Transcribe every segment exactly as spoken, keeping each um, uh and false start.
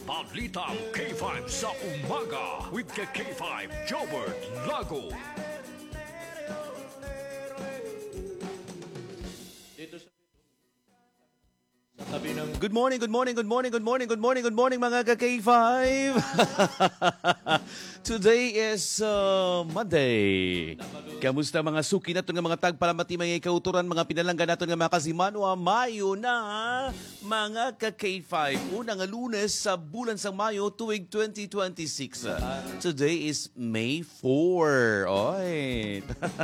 Balitang K five sa umaga with K five Jobert Lago. Good morning, good morning, good morning, good morning, good morning, good morning mga ka-K five. Today is uh, Monday. Kamusta mga suki nato nga mga tagpalamati mga ikauturan mga pinalanggan nato nga mga kasimanwa Mayo na mga ka-K five. Una nga Lunes sa bulan sa Mayo tuig twenty twenty-six. Today is May fourth. Oy.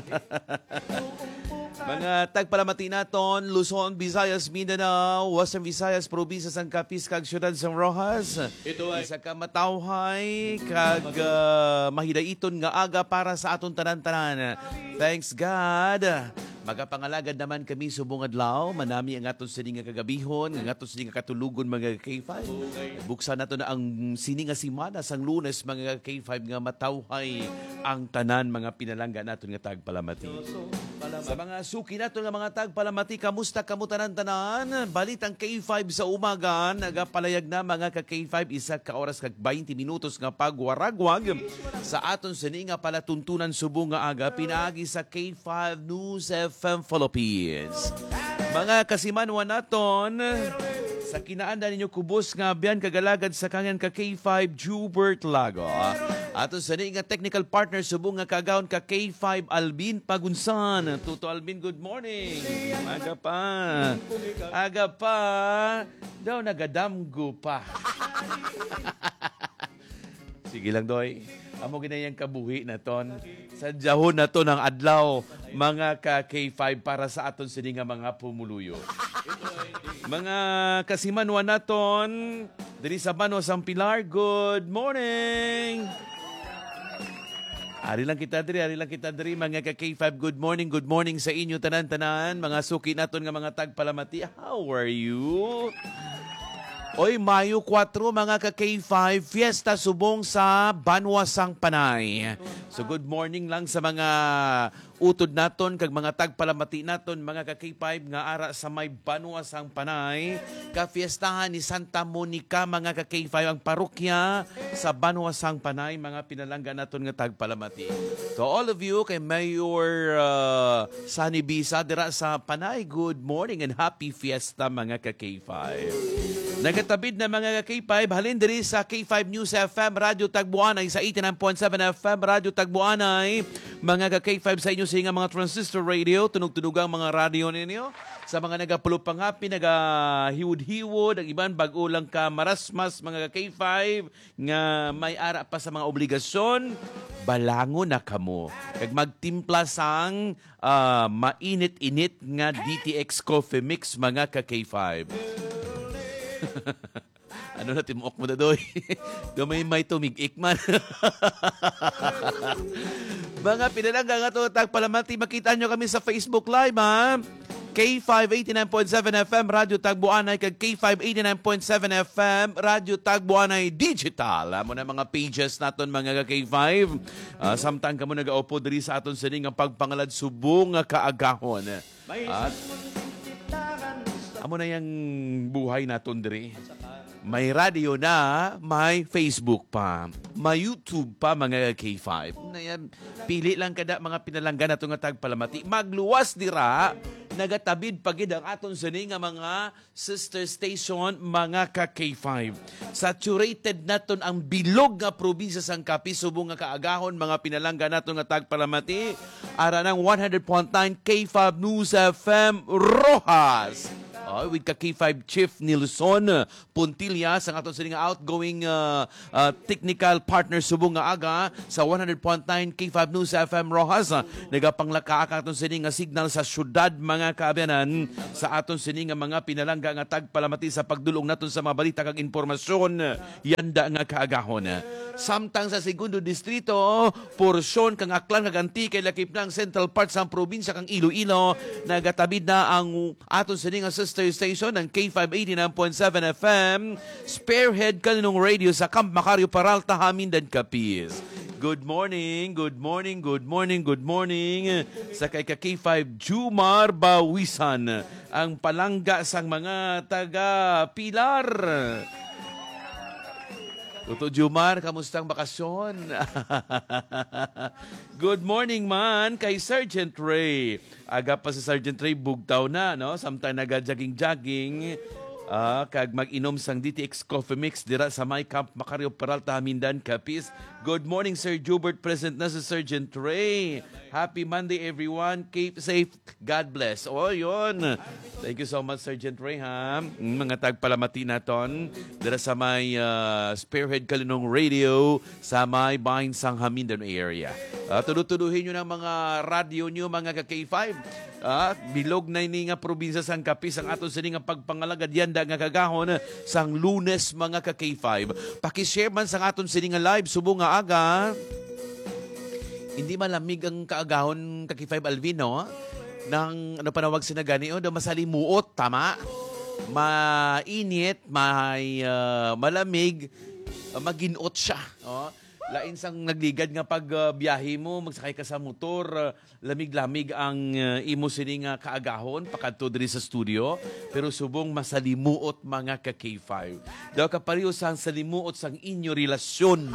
Mga tagpalamati naton, Luzon, Visayas, Mindanao, Western Visayas, Probinsya sang Capiz, kag Ciudad San Rojas. Ito ay isa ka matawhay, kag uh, mahidaiton nga aga para sa aton tanan-tanan. Thanks God. Magapangalagad naman kami subong adlaw, manami ang aton sining nga kagabihon, ang aton sining nga katulugon mga K five. Buksan nato na ang sining nga simana sang Lunes mga K five nga matawhay ang tanan mga pinalangga naton nga tagpalamati. Sa mga suki nato nga mga tagpalamati, kamusta kamo tanan-tanan? Balitang K five sa umaga, nagapalayag na mga ka-K five isa ka oras kag twenty minutos nga pagwaragwag sa aton sini nga palatuntunan subong nga aga pinaagi sa K five News F M Philippines. Mga kasimanwa naton, sa kinaanda ninyo kubos nga biyan kagalagad sa kanyan ka K five Jubert Lago. Ato sa nga technical partner subong nga kagawon ka K five Alvin Pagunsan. Tuto Alvin, good morning. Aga pa. Aga pa. Daw nagadamgo pa. Sige lang doy. Amo ginayang kabuhi na ton. Sa jahon na to ng adlaw mga ka K five para sa aton sini nga mga pumuluyo. Mga kasimanwa naton diri sa Banos ang Pilar, good morning. Ari lang kita diri, ari lang kita diri mga ka-K five, good morning, good morning sa inyo tanan-tanan, mga suki naton nga mga tagpalamati. How are you? Oy, Mayo four mga ka-K five, fiesta subong sa Banwasang Panay. So good morning lang sa mga utod naton kag mga tagpalamati naton mga ka-K five nga ara sa may Banwasang Panay. Ka-fiestahan ni Santa Monica mga ka-K five ang parokya sa Banwasang Panay, mga pinalangga naton nga tagpalamati. To all of you kay Mayor uh, Sunny Bisa dira sa Panay, good morning and happy fiesta mga ka-K five. Nagatabid na mga K five, halin diri sa K five News F M, Radyo Tagbuanay sa eighty-nine point seven F M, Radyo Tagbuanay. Mga K five sa inyo sa mga transistor radio, tunog-tunog ang mga radio ninyo. Sa mga nagapulop pang happy, nagahiwod-hiwod, ang iban bago lang ka marasmas mga K five, nga may ara pa sa mga obligasyon, balango na kamo. Kag magtimpla sang uh, mainit-init nga D T X Coffee Mix mga ka-K five. Ano na timuok mo na doy? Gamay may tumig-ik man. Mga pinalangga nga ito, tagpalamati, makita nyo kami sa Facebook Live, ha? K five eighty-nine point seven F M, Radyo Tagbuanay, kag K five eighty-nine point seven F M, Radyo Tagbuanay Digital. Amo na mga pages naton mga K five. Uh, samtang kamo nag-aupo diri sa aton sining ang pagpangalad subong nga kaagahon. At amo na yung buhay naton diri. May radio na, may Facebook pa, may YouTube pa mga K five. Nayan, pili lang kada mga pinalanggan nato nga tagpalamati. Magluwas dira, nagatabid pagid ang aton sini nga mga sister station mga ka-K five. Saturated naton ang bilog nga probinsya sang Capiz subong nga kaagahon mga pinalanggan naton nga tagpalamati. Ara ng one hundred point nine K five News F M Rojas. Oh, with ka K five Chief Nilson Puntilla sa aton sining outgoing uh, uh, technical partner subong nga aga sa one hundred point nine K five News F M Rojas. Uh, Nagapanglaka aton sining nga signal sa syudad mga kaabanan sa aton sining nga mga pinalangga nga tagpalamati sa pagdulong naton sa mga balita kag impormasyon yanda nga kaagahon. Samtang sa segundo distrito, porsyon kang Aklan kag Antique lakip na ang central part sa probinsya kang Iloilo, nagatabid na ang aton sining nga sister station ng K five eighty-nine point seven F M, spearhead kaninong radio sa Camp Macario, Paralta, Hamindan, Capiz. Good morning, good morning, good morning, good morning sa kay ka K five Jumar Bawisan, ang palangga sang mga taga Pilar. Tuto Jumar, kamustang bakasyon? Good morning man kay Sergeant Ray. Aga pa si Sergeant Ray, bugtaw na, no? Samtang naga-jogging-jogging. Ah, kag mag-inom sang D T X Coffee Mix dira sa My Camp Macario Peralta Mindan Capiz. Good morning Sir Jubert, present na si Sergeant Ray. Happy Monday everyone. Keep safe. God bless. Oh, yun. Thank you so much Sergeant Ray ha. Mga tagpalamati naton dira sa may uh, Spearhead Kalinong Radio sa may bahin sang Mindan area. Uh, tudu-tuduhin nyo ng mga radio nyo mga ka-K five. Ah, bilog na ini nga probinsya sang Capiz ang aton sini nga pagpangalagad yanda nga kagahon sang Lunes mga ka-K five. Paki-share man sang aton sini nga live subo nga aga. Hindi malamig ang kaagahon ka-K five Alvino nang ano panawag sinagani o masalimuot tama. Mainit, may uh, malamig, uh, maginot siya, oh. Lain sang nagligad nga pag uh, biyahe mo, magsakay ka sa motor, uh, lamig-lamig ang uh, imo sini nga kaagahon pakadto diri sa studio, pero subong masalimuot mga ka-K five. Daw kapareho sang salimuot sang inyo relasyon.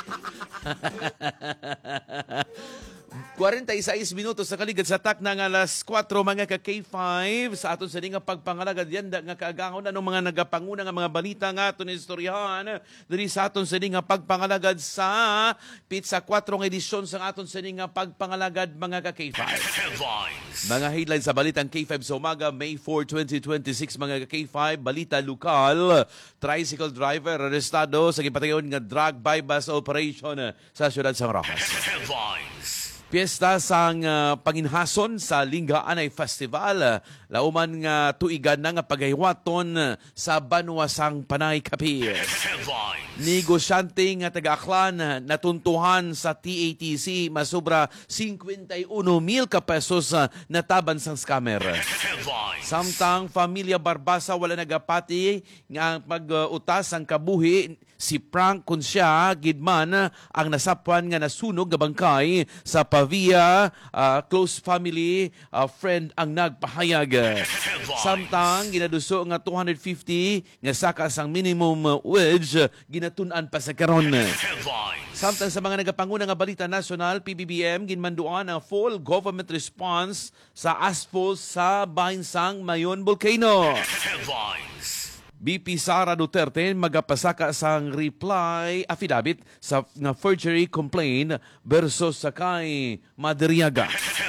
forty-six minutos sa kaligad sa tak ng alas kwatro mga ka-K five sa aton sa nga pagpangalagad yan nga kaagahon anong mga nagapanguna nga mga balita nga aton istoryahan diri sa aton sa nga pagpangalagad sa Pizza kwatro nga edisyon sa aton sa nga pagpangalagad mga ka-K five. Mga headlines sa balitang K five sa umaga May fourth, twenty twenty-six mga ka-K five. Balita lokal, tricycle driver arestado sa gipatayon nga drug bypass operation sa siyudad sang Rojas. Piyesta sang uh, panginhason sa Linggaanay Festival. Lauman nga tuigan na nga pagaywaton sa Banwasang Panay Capiz. Negosyante nga taga-Aklan natuntuhan sa T A T C masubra fifty-one mil ka pesos na taban sang scammer. Samtang Pamilya Barbasa wala nagapati nga pag-utas ang kabuhi si Frank Kunsya Gidman ang nasapuan nga nasunog nga bangkay sa Pavia, uh, close family, uh, friend ang nagpahayag. Samtang ginaduso nga two hundred fifty nga saka sang minimum wage ginatunan pa sa karon. Samtang sa mga nagapanguna nga balita nasyonal, P B B M ginmanduan ang full government response sa asphalt sa Bahinsang Mayon Volcano. B P Sara Duterte magapasaka sang reply affidavit sa nga forgery complaint versus sa kay Madriaga.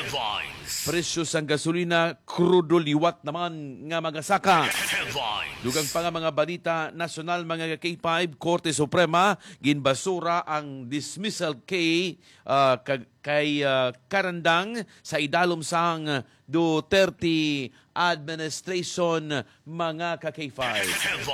Presyo sang gasolina krudo liwat naman nga magasaka. Dugang pa nga mga balita nasyonal mga K five, Korte Suprema ginbasura ang dismissal kay uh, kay uh, Karandang sa idalom sang Duterte administration mga ka-K five.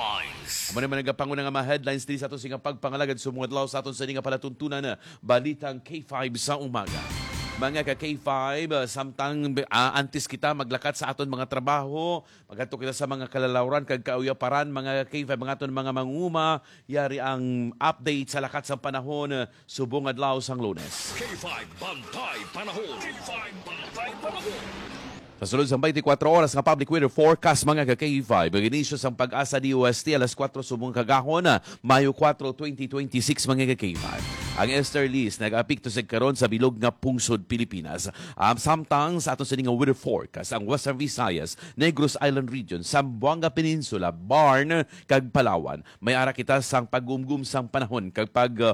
Amo naman nagapanguna nga mga headlines diri sa aton sing pagpangalagad sumungad law sa aton sa nga palatuntunan balitang K five sa umaga. Mga ka-K five, uh, samtang uh, antes kita maglakat sa aton mga trabaho, magadto kita sa mga kalalawran kag kauyaparan mga K five mga aton mga manguma, yari ang update sa lakat sa panahon uh, subong adlaw sang Lunes. K five Bantay Panahon. K five Bantay Panahon. Sa sulod sa twenty-four oras nga public weather forecast mga ka-K five, mag-inisyo sang pag-asa D O S T alas kwatro subong kagahon na Mayo kwatro, twenty twenty-six mga ka-K five. Ang easterlies nag-apikto sa karon sa bilog nga pungsod Pilipinas. Um, samtang sa aton sa nga weather forecast ang Western Visayas, Negros Island Region, Zamboanga Peninsula, Barn kag Palawan. May ara kita sang pagumgum sang panahon kag pag uh,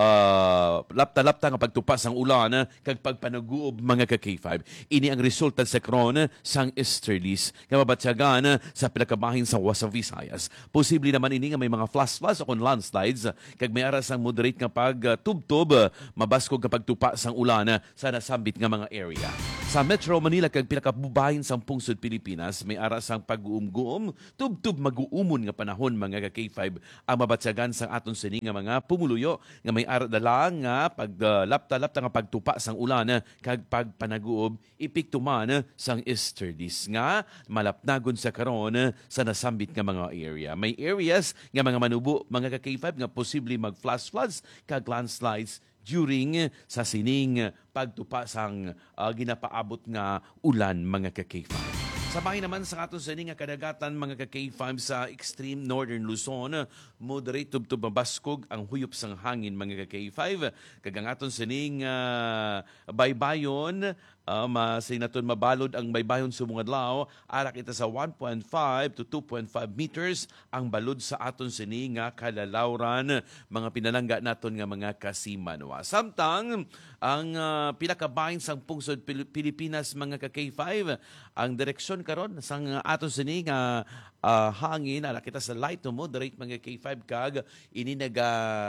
uh, lapta-lapta nga pagtupa sang ulan kag pagpanaguob mga ka-K five. Ini ang resulta sa karon sang easterlies nga mabatyagan sa pinakabahin sa Western Visayas. Posible naman ini nga may mga flash floods o landslides kag may ara sang moderate nga pag uh, tubtob, mabaskog nga pagtupa sang ulan sa nasambit nga mga area. Sa Metro Manila kag pinakabubahin sang pungsod Pilipinas, may ara sang pag-uum-guom, tubtob mag-uumon nga panahon mga ka-K five ang mabatyagan sang aton sini nga mga pumuluyo nga may ara dala nga pag uh, lapta-lapta nga pagtupa sang ulan kag pagpanaguob ipiktuman sang easterlies nga malapnagon sa karon sa nasambit nga mga area. May areas nga mga manubo mga ka-K five nga posible mag-flash floods kag landslides during sa sining pagtupa sang uh, ginapaabot nga ulan mga ka-K five. Sabay naman sa aton sa nga kadagatan mga ka-K five sa extreme northern Luzon, moderate tubtub mabaskog ang huyop sang hangin mga ka-K five. Kagang aton sa uh, baybayon, uh, masinaton mabalod ang baybayon sumungadlaw, arak ita sa one point five to two point five meters ang balod sa aton sa nga kalalawran, mga pinalangga naton nga mga kasimanwa. Samtang ang uh, pinakabahin sang pungsod Pilipinas mga ka-K five, ang direksyon karon sang aton sini nga uh, hangin ala kita sa light to moderate mga K five kag ini naga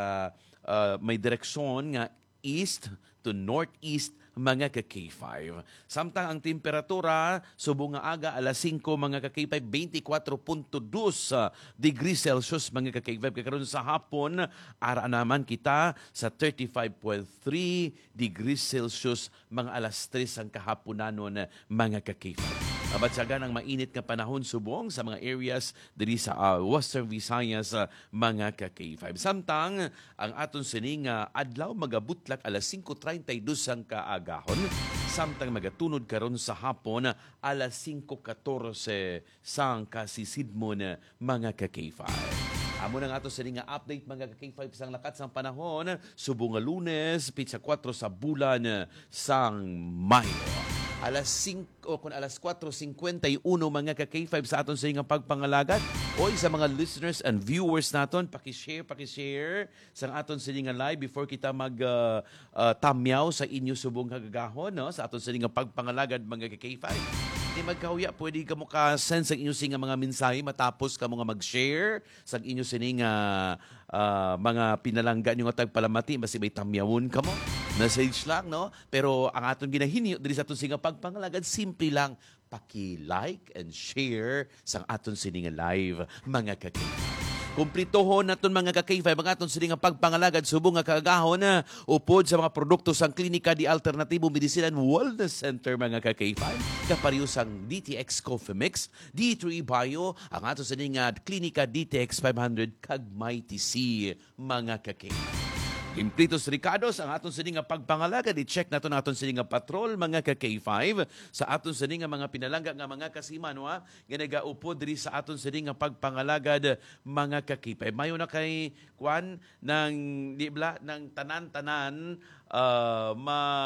uh, may direksyon nga east to northeast mga ka-K five. Samtang ang temperatura subong nga aga alas singko mga ka-K five, twenty-four point two degrees Celsius mga ka-K five. Karon sa hapon ara naman kita sa thirty-five point three degrees Celsius mga alas tres ang kahaponanon mga ka-K five. Abatsagan ang mainit nga panahon subong sa mga areas diri sa uh, Western Visayas uh, mga ka-K five. Samtang ang aton sining uh, adlaw magabutlak alas singko treinta y dos ang kaagahon. Samtang magatunod karon sa hapon alas singko catorce sang kasisidmon mga ka-K five. Amo nang ato sa nga update mga ka-K five sang lakat sang panahon subong nga Lunes, pitsa kwatro sa bulan sang Mayo. Alas singko kung alas kwatro singkwenta y uno mga ka-K five sa aton sa nga pagpangalagat. Oy sa mga listeners and viewers naton, paki-share, paki-share sa aton sa nga live before kita mag uh, uh, tamyaw sa inyo subong kagagahon no sa aton sa nga pagpangalagad mga ka-K five. Di magkahuya, pwede ka mo ka-send sa inyo singa mga mensahe matapos ka mo nga mag-share sa inyo sining uh, uh, mga pinalangga nyo nga tagpalamati, basi may tamyawon ka mo. Message lang, no? Pero ang aton ginahinyo, diri sa aton singa pagpangalagad, simple lang, paki-like and share sa aton sining live, mga kakita. Kumplitohon naton mga ka-K five ang aton sining pagpangalagad subong nga kaagahon na upod sa mga produkto sang Klinika di Alternatibo Medicine and Wellness Center mga ka-K five. Kapariyo sang D T X Coffee Mix, D three Bio, ang aton sining Klinika D T X five hundred kag Mighty C mga ka-K five. Implitos Ricados, ang aton sining pagpangalagad, i-check nato na aton sining patrol mga ka-K five sa aton sining mga pinalangga nga mga kasimanwa nga nagaupod diri sa aton sining pagpangalagad mga ka-K five. Mayo na kay kwan ng dibla ng tanan-tanan uh,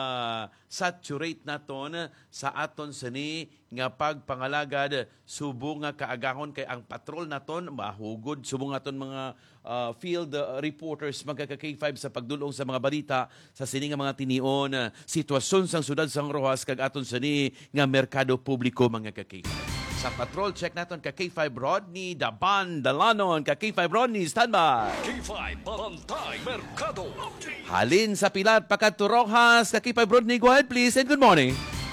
ma-saturate naton sa aton sini nga pagpangalagad subong nga kaagahon kay ang patrol naton mahugod subong aton mga uh, field uh, reporters mga ka-K five sa pagdulong sa mga balita sa sini nga mga tinion uh, sitwasyon sang sudad sang Rojas kag aton sini nga merkado publiko mga ka-K five. Sa patrol check naton ka-K five Rodney Daban Dalanon, ka-K five Rodney standby. K five Bantay Mercado. Halin sa Pilar Pakato Rojas, ka-K five Rodney, go ahead please and good morning.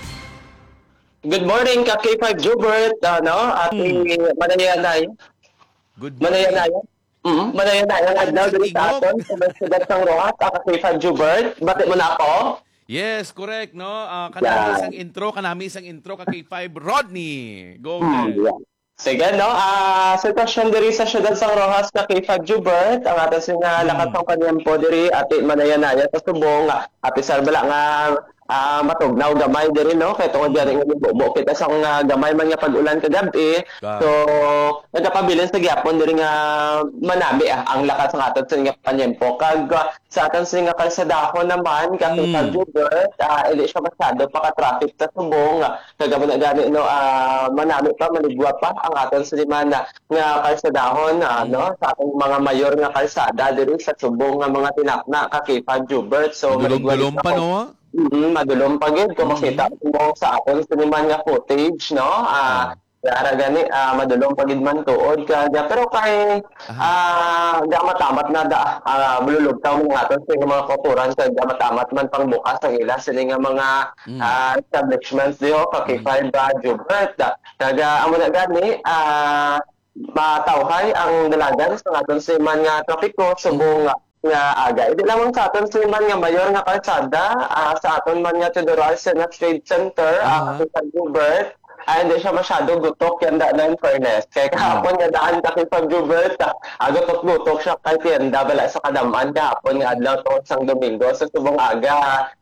Good morning, ka-K five Jubert, ano, ating hmm. Manayanay. Good morning. Manayanay. Mm, Manayanay. Ang adlaw dito sa aton, sa Sudat ng Rojas, ang ka-K five Jubert. Bati mo na ako? Yes, correct, no? Uh, kanami yeah. isang intro, kanami isang intro, ka-K five Rodney. Go ahead. Hmm, yeah. Sige, no? Uh, sitwasyon diri sa Sudat ng Rojas, ka-K five Jubert, ang ato singa hmm. lakat ng kanyempo diri, ati Manayanay, sa subong, ati Sarbala nga, Ah, uh, matugnaw gamay diri no kay tungod diri nga bubo kita sa uh, gamay man nga pag-ulan kagabi. Ah. So nagapabilin sa gyapon diri nga manabi ah, ang lakas ng aton sa nga panyempo kag uh, sa aton sa nga kalsadahon naman kasi mm. sa Jubert uh, ili siya masyado pa ka traffic sa subong kagabi na gani no uh, manabi pa maligwa pa ang aton sa limana nga kalsadahon uh, mm. no sa atong mga mayor nga kalsada diri sa subong nga mga tinapna ka K five Jubert. So maligwa pa no. Mm-hmm, madulong pa gid kung makita mo sa aton siniman nga footage no ah uh, ara gani uh, madulong pa gid man tuod kada pero kay ah uh, gamatamat na da uh, bululugtaw mo nga aton sa mga kulturan sa gamatamat man pang bukas ang ila sini nga mga uh, establishments dio ka K five Jubert kada amo na gani ah uh, matawhay ang dalagan sa aton siniman nga trapiko subong nga aga. Hindi lamang sa aton sa man nga mayor nga kalsada, uh, sa aton man nga Teodoro Senate Trade Center, uh, uh-huh. sa Jubert, ay hindi siya masyado gutok yan da na in fairness. Kaya kahapon nga daan ka sa Jubert, uh, gutok-gutok siya kay tienda, bala sa kadamaan kahapon nga adlaw tungkol sang Domingo. Sa subong aga,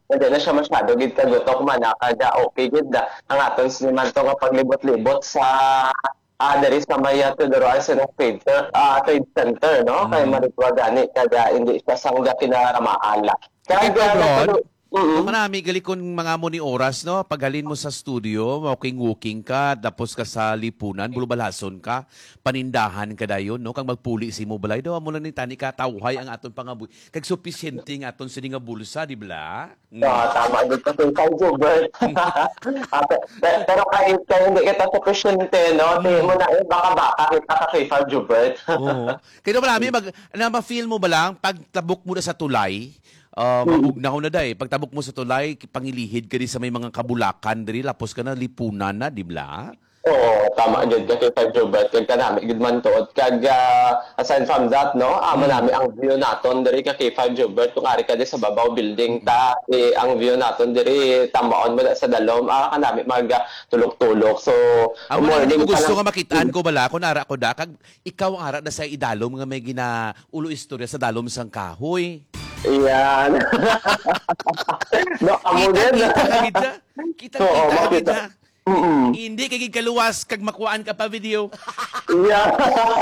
hindi na siya masyado gid kagutok man kada okay gid da ang aton siniman to nga paglibot-libot sa ah diri sa Maya Teodoro Arsenal Trade Center, ah, Trade Center no kay maritwa gani kada hindi siya sangga kinaramaan la. Okay, Kada Mm-hmm. Manami gali kun mga mo ni oras no paghalin mo sa studio walking walking ka tapos ka sa lipunan bulubalason ka panindahan ka dayon no kang magpuli si mo balay daw mo lang ni tani ka tawhay ang aton pangabuhi kag sufficiente nga aton sini nga bulsa di bla Ah, tama din kasi kay Gilbert. Ah, pe- pe- pero kahit kaya hindi kita sufficiente, no? Di mo na eh, baka baka kita ka kay Fab Gilbert. Oo. Kaya marami mag na ma-feel mo ba lang pag tabok mo na sa tulay Uh, mabugnaw na day. Pagtabok mo sa tulay, pangilihid ka rin sa may mga kabulakan diri lapos ka na lipunan na, di ba? Oo, tama jud ka kay Fab Gilbert. Kag kanami gid man tuod. Kag ah, aside from that, no? Amo nami ang view naton diri ka kay Fab Gilbert kung ari ka di sa babaw building ta. Eh, ang view naton diri tamaon mo na sa dalom. Ah, kanami mag ah, tulok-tulok. So, Amo na hindi ko pa gusto lang- nga makitaan ko bala kung ara ko da kag ikaw ang ara na sa idalom nga may gina ulo istorya sa dalom sang kahoy. Iyan. No, amo Kita din. kita ka gid. Kita Oo, kita ka makita. gid. Mm-mm. Hindi kay kaluwas kag makuan ka pa video. Yeah.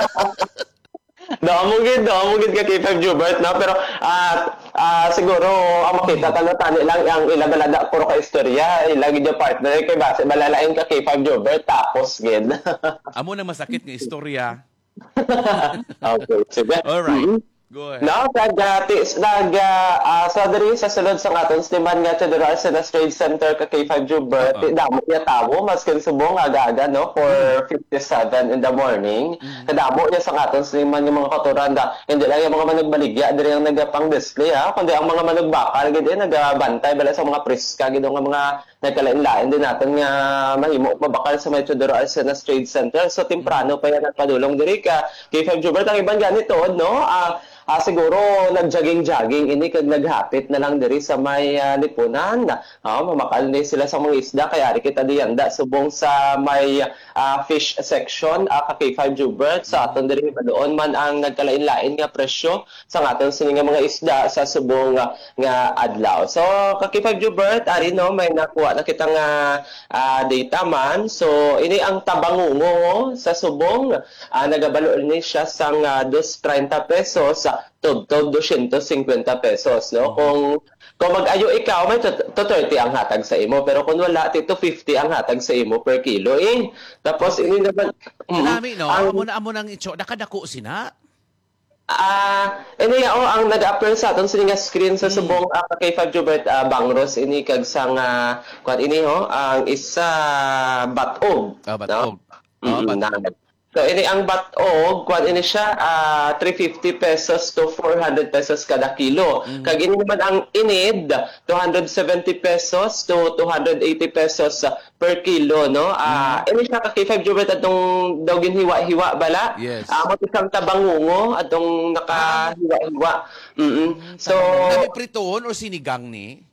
Damugid, damugid ka kay Fab Gilbert, no? Pero ah ah, siguro ang makita talo tani lang ang ilabalada puro ka istorya, ilagi yung partner kay base malalain ka kay Fab Gilbert tapos gid. Amo na masakit nga istorya. Okay, sige. All right. Mhm. Go ahead. No, kag tis nag uh, sa diri sa sulod sa aton stiman nga Teodoro Arsenal Trade Center ka kay Fab Gilbert, Uh-uh. damo niya tawo maskin subong aga-aga no for fifty-seven in the morning. Kadamo niya sa aton stiman yung mga katuran da hindi lang yung mga managbaligya diri ang nagapang display ha, kundi ang mga managbakal gid eh, nagabantay bala sa mga priska gid nga mga nagkalain-lain din natin nga mahimo mabakal sa may Teodoro Arsenal Trade Center. So temprano pa yan nagpadulong diri ka kay Fab Gilbert ang iban ganito no. Ah, Ah, siguro nagjogging-jogging ini kag naghapit na lang diri sa may ah, lipunan. Ah, mamakal ni sila sa mga isda kaya ari kita diyanda subong sa may ah, fish section ah, ka kay Fab Gilbert sa aton diri doon man ang nagkalain-lain nga presyo sa aton sini nga mga isda sa subong ah, nga adlaw. So ka kay Fab Gilbert ari no may nakuha na kita nga ah, data man. So ini ang tabangungo sa subong ah, nagabalo ni siya sang uh, dos treinta pesos tubtob two hundred fifty pesos no kung kung mag-ayo ikaw may two thirty ang hatag sa imo pero kung wala ti two fifty ang hatag sa imo per kilo eh tapos ini naman Kanami no, ang amo na amo nang itso nakadako sina. ah ini oh ang nag-appear sa aton sini nga screen sa subong uh, kay Fab Gilbert uh, Bangros ini kag sang uh, kuan ini ho ang isa batog Ah, batog. no? Ah, Mm, batog. na- So ini ang batog, kuan ini siya ah, three hundred fifty pesos to four hundred pesos kada kilo. Kag ini naman ang inid, two hundred seventy pesos to two hundred eighty pesos ah, per kilo no. Ah ini siya ka kay Fab Gilbert atong daw ginhiwa-hiwa bala. Yes. Ah mo isang tabangungo atong nakahiwa-hiwa. Mm. So Kami pritoon o sinigang ni?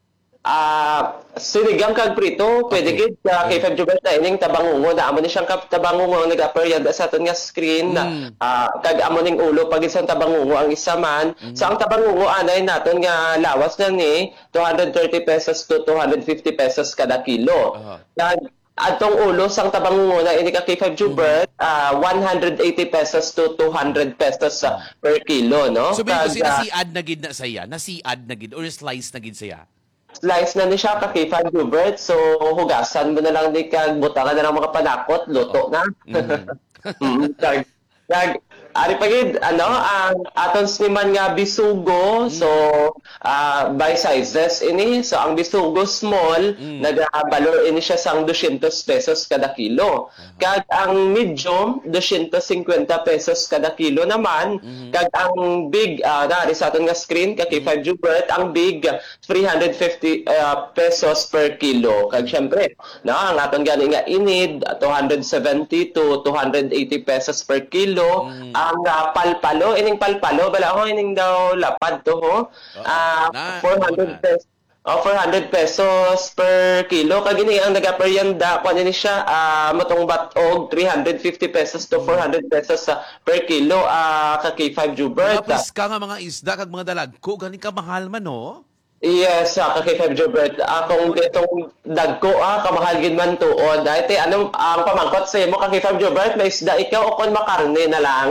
Ah, sinigang kag prito, pwede Okay. gid sa kay Fab Gilbert na ining tabangungo na amo ni siyang kap- tabangungo ang nag-appear sa aton nga screen na Mm. ah, kag amo ning ulo pag isang tabangungo ang isa man. So ang tabangungo anay naton nga lawas na ni two hundred thirty pesos to two hundred fifty pesos kada kilo. Aha. Kag atong ulo sang tabangungo na ini ka kay Fab Gilbert ah, one hundred eighty pesos to two hundred pesos ah, per kilo no. So bino Kag, si ah, nasiad na gid na saya, nasiad na gid or slice na gid saya. slice na ni siya ka kay Fab Gilbert, so hugasan mo na lang ni kag butangan na lang mga panakot, luto na. Mm. Kag kag ari pa gid ano ang aton siniman nga bisugo, so ah, by sizes ini, so ang bisugo small nagabalor ini siya sang two hundred pesos kada kilo. Kag ang medium two hundred fifty pesos kada kilo naman. Kag ang big ah, nari sa aton nga screen ka kay Fab Gilbert, ang big three hundred fifty ah, pesos per kilo. Kag syempre no ang aton gani nga inid two hundred seventy to two hundred eighty pesos per kilo. Ang ah, palpalo ining palpalo bala ho ining daw lapad to ho. Ah, Na- four hundred pesos. Oh, four hundred pesos per kilo. Kag ini ang nagaperyanda kuan ini siya ah motong batog three hundred fifty pesos to four hundred pesos ah, per kilo ah ka kay Fab Gilbert. Mga piska nga mga isda kag mga dalagko gani ka mahal man no. Yes, sa kay Five Jobert, akong itong dagko ah kamahal gid man tuod. Dahil te ano ang pamangkot sa imo kay Five Jobert, may isda ikaw o kon makarne na lang.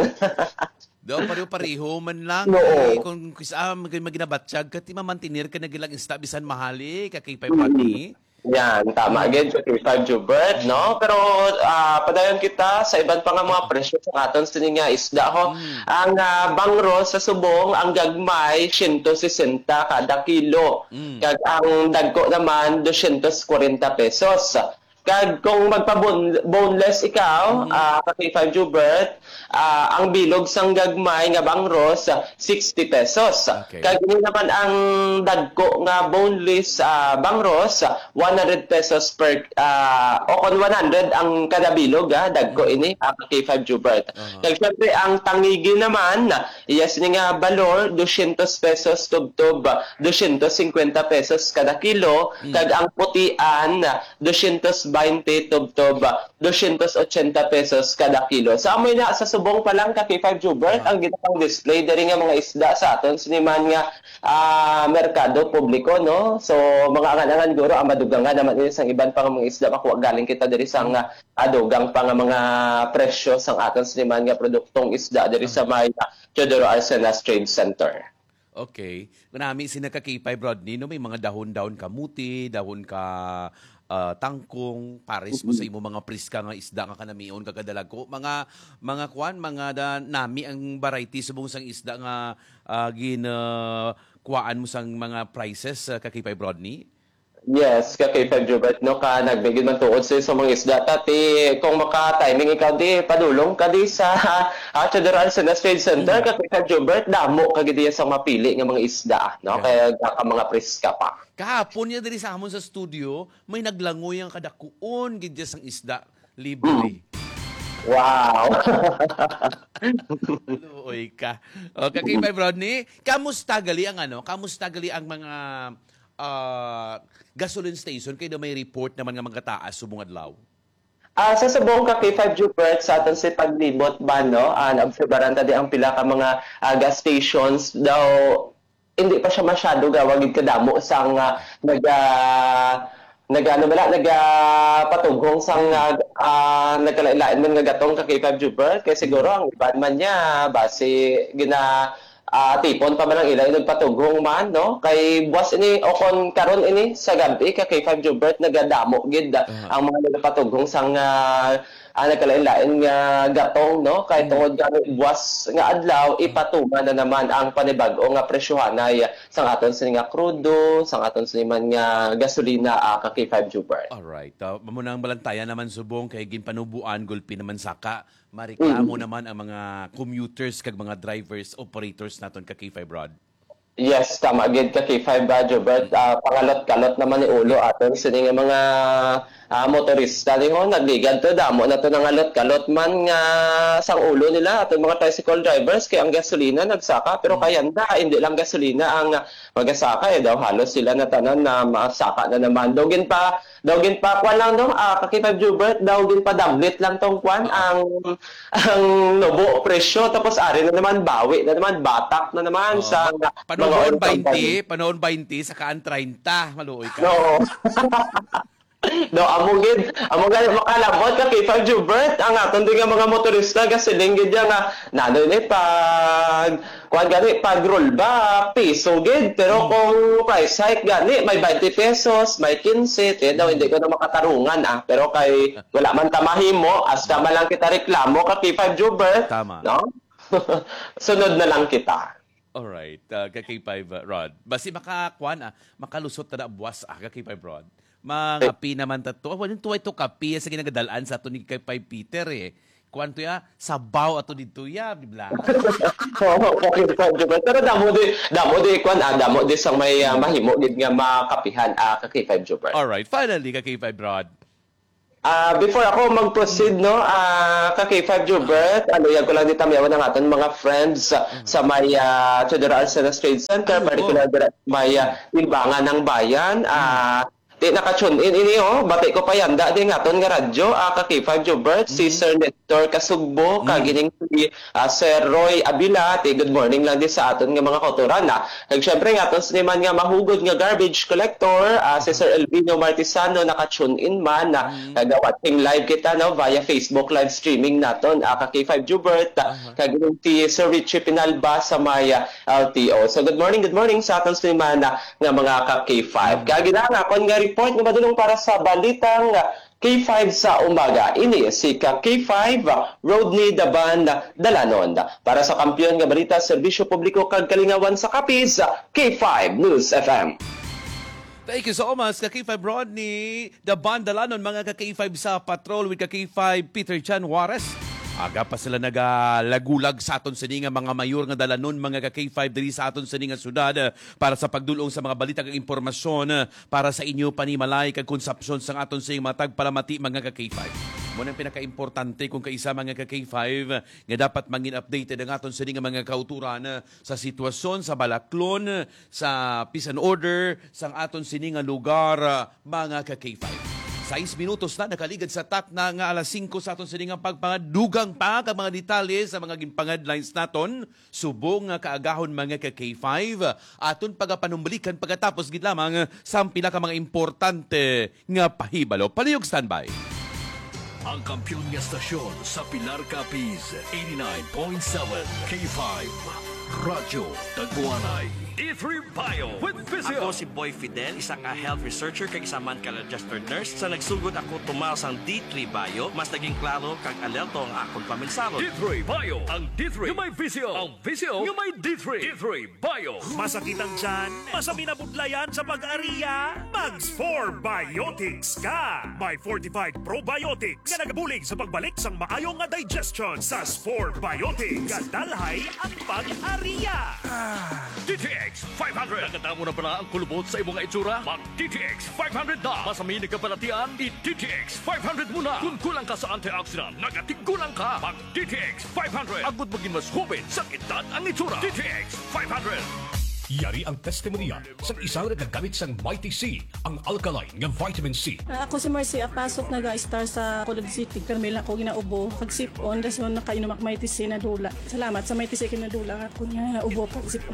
Do pareho-pareho man lang Oo. eh, kung kisa mag maginabatsyag ka ti mamantinir ka nagilang isda bisan mahali ka kay Five Rodney. Yan, tama agad sa kay Five Jobert, no? Pero ah, padayon kita sa iban pa nga mga presyo sa aton sa nga isda ho. Ang ah, bangro sa subong, ang gagmay one hundred sixty kada kilo. Kag ang dagko naman two hundred forty pesos. Kag kung magpa-boneless ikaw, ah kay Five Jobert, ah, ang bilog sang gagmay nga bangros sixty pesos. Okay. Kag ini naman ang dagko nga boneless ah, bangros one hundred pesos per ah, o kon one hundred ang kada bilog ah, dagko ini ah, kay Five Jobert. Kag syempre ang tangigi naman, yes ni nga balor two hundred pesos tubtob, two hundred fifty pesos kada kilo. Kag ang putian two hundred twenty tubtob, two hundred eighty pesos kada kilo. Sa amoy na sa subong pa lang ka kay Five Jobert ang ginapang display diri nga mga isda sa aton siniman nga ah, merkado publiko, no? So mga angan-angan guro ang madugangan naman ini sang iban pa nga mga isda makuha galing kita diri sa nga adugang pa nga mga presyo sang aton siniman nga produktong isda diri sa may Teodoro Arcenas Trade Center. Okay. Kunami sina ka kay Five Rodney no may mga dahon-dahon kamuti, dahon ka ah, tangkong, pares mo sa imo mga priska nga isda nga kanamion kagadalag ko. Mga mga kuan, mga da, nami ang variety subong sang isda nga uh, gin ah, kuwaan mo sang mga prices uh, ka kay Five Rodney. Yes, ka kay Five Jobert, no, ka nagbigid man tuod sa sa mga isda tati kung maka-timing ikaw di padulong ka di sa uh, Teodoro Arcenas Trade Center ka kay Five Jobert, damo ka gid sa mapili nga mga isda, no, kaya ka mga priska pa. Kahapon niya diri sa amon sa studio, may naglangoy ang kadakuon gid sang isda libre. Wow. Luoy ka. Okay, kay Five Rodney, kamusta gali ang ano? Kamusta gali ang mga ah, gasoline station kay may report naman nga mga taas subong adlaw? Ah, sa subong ka kay Five Jobert sa aton si paglibot ba, no? Ah, naobserbahan ta di ang pila ka mga ah, gas stations daw hindi pa siya masyado gawagid kadamo sang uh, naga nagano bala naga patugong sang uh, uh, nagkalailain man nga gatong ka kay Five Jobert kay siguro ang iban man niya base gina uh, tipon pa man ang ilay nagpatugong man, no, kay buwas ini o kon karon ini sa gabi ka kay Five Jobert nagadamo gid uh-huh. ang mga nagpatugong sang uh, ah, nagkalain-lain nga gatong, no, kay tungod gani buwas nga adlaw ipatuman na naman ang panibag-o nga presyohanay sang aton sa nga krudo, sang aton sa man nga gasolina ah, ka kay Five Jobert. Alright. Uh, mamunang balantayan naman subong kay ginpanubuan gulpi naman saka mareklamo mm-hmm. naman ang mga commuters kag mga drivers, operators naton ka kay Five Rod. Yes, tama gid ka kay Five Jobert. Uh, pangalot-kalot naman ni ulo aton sini nga mga uh, motorista ni ho nagligad to damo na to nangalot-kalot man nga sang ulo nila aton mga tricycle drivers kay ang gasolina nagsaka pero kayanda hindi lang gasolina ang uh, magasaka eh daw halos sila na tanan na masaka na naman dogin pa dogin pa kwan lang dong ah, kay Five Jobert dogin pa damlit lang tong kwan ang ang nubo presyo tapos ari na naman bawi na naman batak na naman Oh, sa Panoon twenty, panoon twenty sa kaan thirty, maluoy ka. no. No, among gid, among gid makalabot ka kay Five Jobert ang aton di nga mga motorista kasi linggid nga nanoy ni pag kuan gani pag roll ba piso gid pero kung price hike gani may twenty pesos, may fifteen, eh daw hindi ko na makatarungan ah pero kay wala man ta mahimo hasta man lang kita reklamo ka kay Five Jobert, Tama. no? Sunod na lang kita. Alright, uh, kay Five uh, Rod. Basi makakuan ah, makalusot ta na buwas ah kay Five Rod. Mga pi naman tato. Wala tuwa ito kapi sa ginagadalaan sa ato ni kay Five Peter eh. Kuan to ya, sabaw ato dito ya, bibla. Oo, okay Five Jobert. Pero damo di damo di kuan ah, damo di sang may uh, mahimo gid nga makapihan ah kay Five Jobert. Alright, finally kay Five Rod. Ah, before ako mag-proceed, no, ah, ka kay Five Jobert, ano yan ko lang dito miyawan ng aton mga friends uh, sa may uh, Teodoro Arcenas Trade Center, particular uh, may uh, Imbangan ng Bayan. Ah, di nakatune in ini oh, bati ko pa yan, dati nga ton nga radyo, ah, ka K five Jobert, si Sir Nestor Kasugbo, kagining si ah, Sir Roy Abila, ti good morning lang din sa aton nga mga kauturan na. Kag syempre nga ton naman nga mahugod nga garbage collector, ah, si Sir Elvino Martisano nakatune in man na kagawating live kita no via Facebook live streaming naton, ah, ka K five Jobert, uh-huh. kagining si Sir Richie Pinalba sa Maya L T O. So good morning, good morning sa aton naman na nga mga ka K five. Kagina nga kon nga report nga madulong para sa balitang K five sa umaga. Ini si ka K five Rodney Daban Dalanon. Para sa kampiyon nga balita serbisyo publiko kag kalingawan sa Capiz, K five News F M. Thank you so much, ka K five Rodney Daban Dalanon, mga ka K five sa patrol with ka K five Peter Chan Juarez. Aga pa sila nagalagulag sa aton sini nga mga mayor nga dalanon, mga ka K five diri sa aton sini nga syudad para sa pagdulong sa mga balita kag impormasyon para sa inyo panimalay kag konsepsyon sa aton sini matag palamati mga ka K five. Mo nang pinaka-importante kung kaisa mga ka K five nga dapat mangin updated ang aton sini nga mga kauturan sa sitwasyon sa Balaklon, sa peace and order sa aton sini nga lugar, mga ka K five. Sais minutos na nakaligad sa tak na nga alas singko sa aton siningang pagpangadugang pa ka mga detalye sa mga gimpangad lines naton. Subong nga kaagahon mga ka K five aton pagapanumbalikan pagkatapos gid lamang sa pinaka mga importante nga pahibalo. Palihog standby. Ang kampiyon nga stasyon sa Pilar Capiz, eighty-nine point seven K five Radyo Tagbuanay. D three Bio with Physio. Ako si Boy Fidel, isang uh, health researcher kag isa man ka registered nurse. Sa nagsugod ako tumaw sang D three Bio, mas naging klaro kag alerto ang akong paminsalo. D three Bio. Ang D three yung may Physio. Ang Physio yung may D three. D three Bio. Masakit ang tiyan, masami na budlayan sa pag-ariya, Mags four Biotics ka! May fortified probiotics nga nagabulig sa pagbalik sang maayong nga digestion sa four Biotics. Gadalhay ang pag-ariya! D T X five hundred. Naganda mo na pala ang kulubot sa imong itsura? Mag D T X five hundred na. Masami na kabalatian, i-D T X five hundred muna. Kung kulang ka sa antioxidant, nagatigulang ka. Mag D T X five hundred. Agud maging mas hubit sa edad ang itsura. D T X five hundred. Yari ang testimonya sa isang nagagamit sang Mighty C, ang alkaline nga vitamin C. Uh, ako si Marcy Apasok, nag-star sa Colod City. Carmela ako ginaubo. Pag-sip-on, das mo nakainom ak Mighty C na dula. Salamat sa Mighty C kinadula. Ako niya naubo pag-sip-on.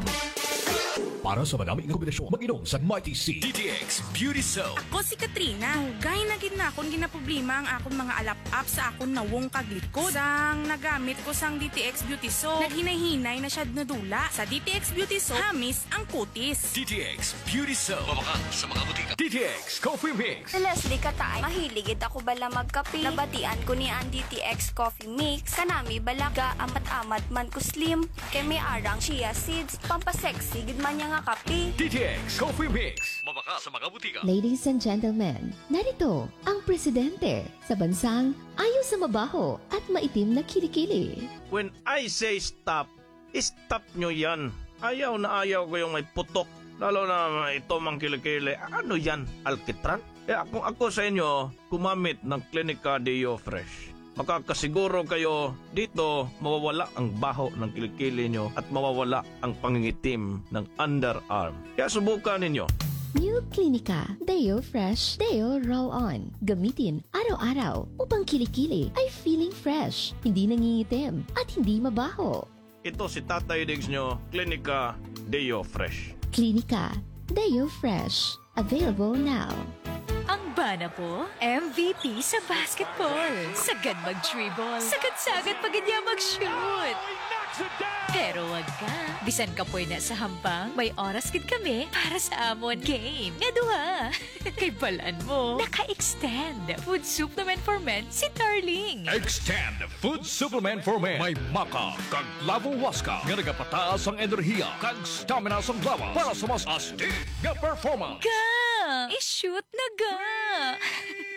Para sa madami ng kombinasyon, mag-inom sa Mighty C. D T X Beauty Soap. Ako si Katrina. Hugay na gid na akong ginaproblema ang akong mga alap-up sa akong nawong kaglikod. Sang nagamit ko sang D T X Beauty Soap, naghinay-hinay na siya nadula. Sa D T X Beauty Soap, hamis ang kutis. D T X Beauty Soap. Mabaka sa mga butika. D T X Coffee Mix. Si Leslie Katay, mahiligid ako bala magkape. Nabatian ko ni ang D T X Coffee Mix. Kanami balaga amat-amat man ko slim. Kay may arang chia seeds. Pampasexy, gid man niya nga kape. D T X Coffee Mix. Mabaka sa mga butika. Ladies and gentlemen, narito ang presidente sa bansang ayaw sa mabaho at maitim na kilikili. When I say stop, stop nyo yan. Ayaw na ayaw ko yung may putok. Lalo na ito mang kilikili. Ano yan? Alkitran? Eh kung ako sa inyo, kumamit ng Clinica Deo Fresh. Makakasiguro kayo dito mawawala ang baho ng kilikili nyo at mawawala ang pangingitim ng underarm. Kaya subukan ninyo. New Clinica Deo Fresh Deo Roll-On. Gamitin araw-araw upang kilikili ay feeling fresh, hindi nangingitim at hindi mabaho. Ito si Tatay Diggs nyo, Clinica Deo Fresh. Clinica Deo Fresh. Available now. Ang bana po, M V P sa basketball. Sagad mag-dribble. Sagad-sagad pag niya mag-shoot. Pero wag ka. Bisan ka po na sa hambang, may oras gid kami para sa amon game. Nga duha. Kay balaan mo, naka-extend. Food supplement for men si Darling. Extend Food Supplement for Men. May maka kag lavo waska nga nagapataas ang enerhiya kag stamina sa lawas para sa mas astig nga performance. Ga! I-shoot na ga!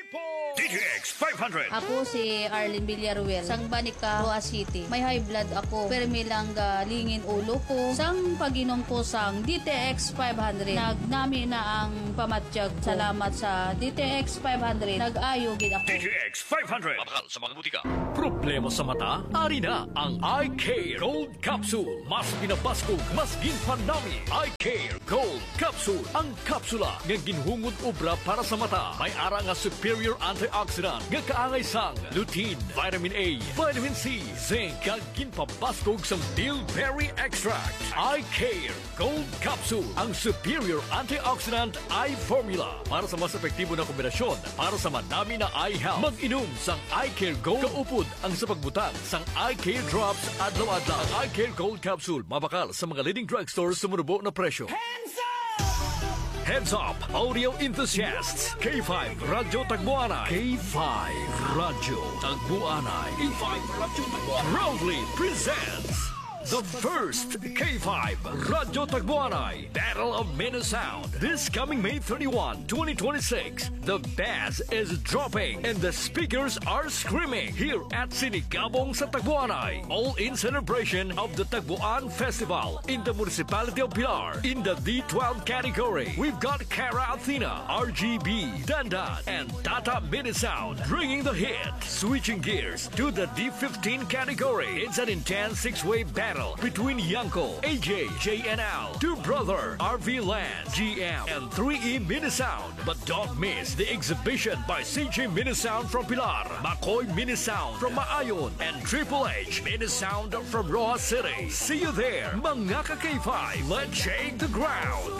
D T X five hundred. Ako si Arlene Villaruel, sang Banica, Roa City. May high blood ako, pero may lang galingin ulo ko. Sang paginom ko sang D T X five hundred. Nagnami na ang pamatsyag. Salamat sa D T X five hundred. Nag-ayo gid ako. D T X five hundred. Mabakal sa mga butika. Problema sa mata? Ari na ang Eye Care Gold Capsule. Mas pinabaskog, mas ginpanami. Eye Care Gold Capsule. Ang kapsula nga ginhungod obra para sa mata. May ara nga superior antioxidant nga kaangay sang lutein, vitamin A, vitamin C, zinc, kag ginpabaskog sang bilberry extract. Eye Care Gold Capsule. Ang superior antioxidant eye formula para sa mas epektibo na kombinasyon para sa madami na eye health. Mag-inom sang Eye Care Gold. Kaupod ang sa pagbutang sang Eye Care Drops adlaw-adlaw. Ang Eye Care Gold Capsule mabakal sa mga leading drugstores sa murubo na presyo. Heads up, audio enthusiasts. K five Radyo Tagbuanay. K five Radyo Tagbuanay. K five Radyo Tagbuanay proudly presents the first K five Radyo Tagbuanay Battle of Mini Sound. This coming May thirty-first, twenty twenty-six. The bass is dropping and the speakers are screaming here at Sinigabong sa Tagbuanay. All in celebration of the Tagbuan Festival in the municipality of Pilar. In the D twelve category, we've got Cara Athena, R G B, Dandan, and Tata Mini Sound bringing the hit. Switching gears to the D fifteen category. It's an intense six-way battle between Yanko, A J, J N L, Two Brother, R V Land, G M, and three E Mini Sound. But don't miss the exhibition by C J Mini Sound from Pilar, McCoy Mini Sound from Maayon, and Triple H Mini Sound from Roa City. See you there, mga ka-K five. Let's shake the ground.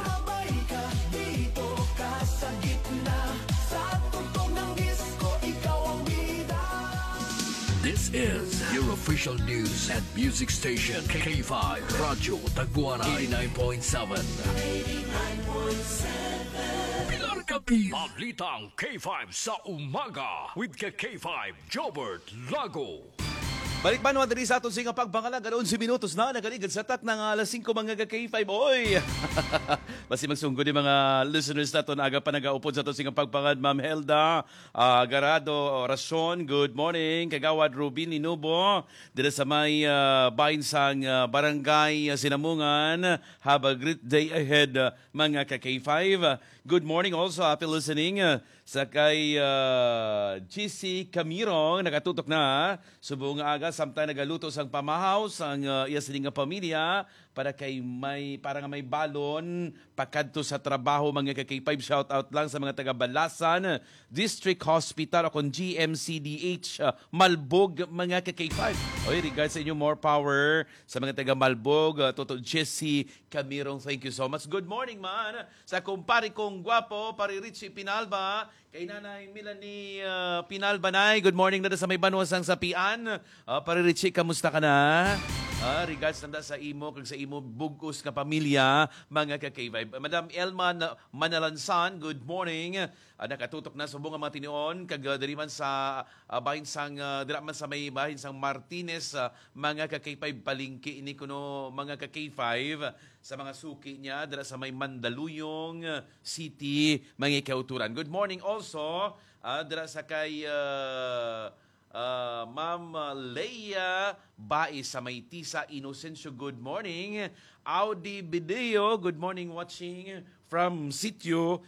This is your official news and music station, K five Radyo Tagbuanay eighty-nine point seven. Pilar Kapi. Balitang K five sa umaga with K five Jobert Lago. Balik pa naman dali sa aton singa pagbangalan. Ganoon si minutos na nagaligad sa tak ng alas singko mga K five. Oy! Basi magsunggod yung mga listeners naton aga pa nagaupod sa aton singa pagbangalan. Ma'am Helda, uh, Garado, Rason, good morning. Kagawad Rubin Linubo, dito sa may uh, bahin sang uh, barangay uh, Sinamungan. Have a great day ahead uh, mga K five. Good morning also, happy listening. Uh, sa kay uh, G C Camirong, nakatutok na subong aga, samtang nagaluto sang pamahaw sang uh, iya sining nga pamilya para kay may para nga may balon pakadto sa trabaho mga K five. Shout out lang sa mga taga Balasan District Hospital o kon G M C D H uh, Malbog mga K five. Oy, regards sa inyo, more power sa mga taga Malbog. Uh, Toto Jesse Camirong, thank you so much. Good morning man sa kumpare kong gwapo, pare Richie Pinalba. Kay Nanay Melanie uh, Pinalbanay, good morning na sa may banwasang sapian. Uh, pare Richie, kamusta ka na? Uh, regards na sa imo, kag sa imo bugos ka pamilya, mga ka-K five. Madam Elman Manalansan, good morning. Uh, nakatutok na subong ang mga tinion, kag uh, diriman sa uh, bahin sang, uh, diraman sa may bahin sang Martinez, uh, mga ka-K five palingki ini kuno mga ka-K five sa mga suki niya, dira sa may Mandaluyong City, mga kauturan. Good morning also, uh, dira sa kay uh, uh, Ma'am Leia Bai sa may Tisa Inocencio, good morning. Audi Video, good morning watching from Sitio.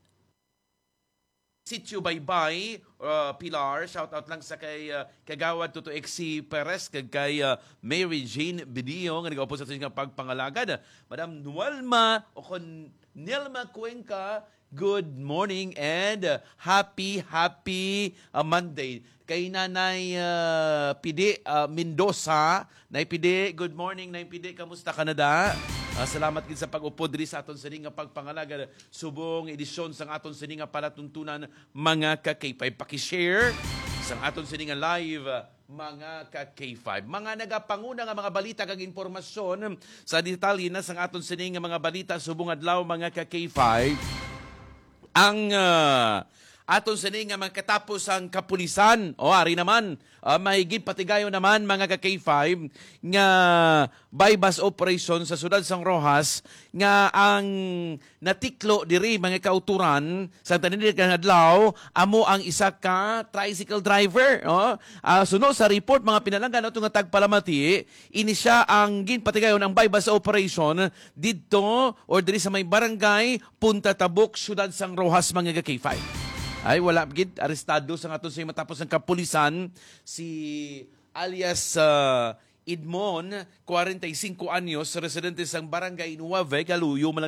Sitio Baybay, uh, Pilar, shout out lang sa kay uh, Kagawad Toto Exi Perez, kag kay uh, Mary Jane Bidio, nga nag-upos sa ating pagpangalagad. Madam Nualma o kon Nelma Cuenca, good morning and uh, happy, happy uh, Monday. Kay Nanay uh, Pidi uh, Mendoza, Nay Pidi, good morning Nay Pidi, kamusta Canada? Uh, salamat gid sa pag-upod diri sa aton sining nga pagpangalaga subong edisyon sang aton sining nga palatuntunan mga ka-K five. Paki-share sang aton sining nga live mga ka-K five. Mga nagapanguna nga mga balita kag impormasyon sa detalye na sang aton sining nga mga balita subong adlaw mga ka-K five. Ang uh, aton sa nga mga katapos ang kapulisan. O, ari naman, uh, mahigit patigayo naman mga ka-K five nga bypass operation sa Sudad Sang Rojas nga ang natiklo diri mga kauturan sa tanindig nga adlaw amo ang isa ka tricycle driver. O, uh, suno sa report mga pinalanggan ato nga tagpalamati, ini siya ang ginpatigayon ang bypass operation didto or diri sa may barangay Punta Tabuk, Sudad Sang Rojas mga ka-K five. Ay, wala gid arestado sa nga sa matapos ng kapulisan si alias uh, Idmon, forty-five anyos, residente sang barangay Nuave, Galuyo,